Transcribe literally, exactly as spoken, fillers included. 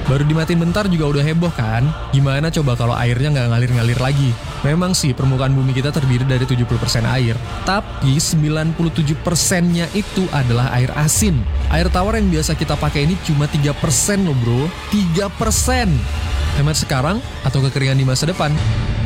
Baru dimatiin bentar juga udah heboh kan? Gimana coba kalau airnya nggak ngalir-ngalir lagi? Memang sih permukaan bumi kita terdiri dari tujuh puluh persen air, tapi sembilan puluh tujuh persennya itu adalah air asin. Air tawar yang biasa kita pakai ini cuma tiga persen loh bro, tiga persen. Hemat sekarang atau kekeringan di masa depan?